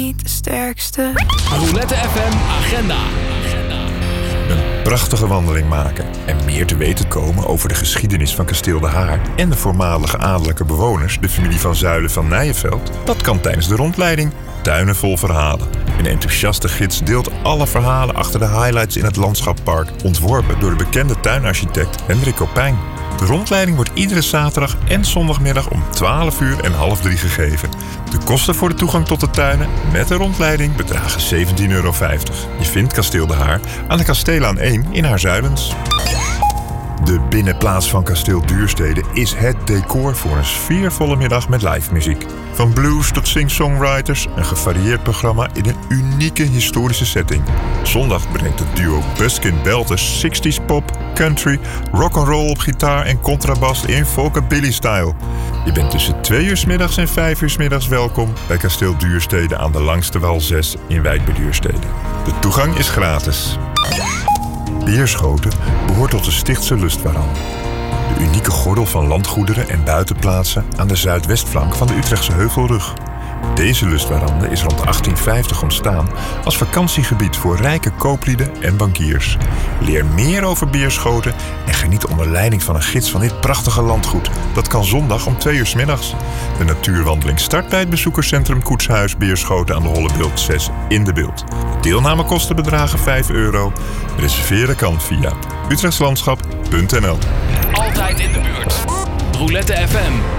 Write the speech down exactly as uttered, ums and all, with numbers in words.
niet de sterkste. Roulette F M Agenda. Een prachtige wandeling maken en meer te weten komen over de geschiedenis van Kasteel De Haar en de voormalige adellijke bewoners, de familie van Zuylen van Nijenveld, dat kan tijdens de rondleiding Tuinen vol verhalen. Een enthousiaste gids deelt alle verhalen achter de highlights in het landschappark, ontworpen door de bekende tuinarchitect Hendrik Kopijn. De rondleiding wordt iedere zaterdag en zondagmiddag om twaalf uur en half drie gegeven. De kosten voor de toegang tot de tuinen met de rondleiding bedragen zeventien euro vijftig. Je vindt Kasteel De Haar aan de Kasteelaan één in Haarzuilens. De binnenplaats van Kasteel Duurstede is het decor voor een sfeervolle middag met live muziek. Van blues tot sing-songwriters, een gevarieerd programma in een unieke historische setting. Zondag brengt het duo Buskin Belters zestig's pop, country, rock'n'roll op gitaar en contrabas in folkabilly-style. Je bent tussen twee uur 's middags en vijf uur 's middags welkom bij Kasteel Duurstede aan de Langste Wal zes in Wijk bij Duurstede. De toegang is gratis. Beerschoten behoort tot de Stichtse Lustwarande. De unieke gordel van landgoederen en buitenplaatsen aan de zuidwestflank van de Utrechtse Heuvelrug. Deze lustwarande is rond achttien vijftig ontstaan als vakantiegebied voor rijke kooplieden en bankiers. Leer meer over Beerschoten en geniet onder leiding van een gids van dit prachtige landgoed. Dat kan zondag om twee uur 's middags. De natuurwandeling start bij het bezoekerscentrum Koetshuis Beerschoten aan de Hollebult zes in de Beeld. De deelnamekosten bedragen vijf euro. Reserveren kan via utrechtslandschap punt n l. Altijd in de buurt. Roulette F M.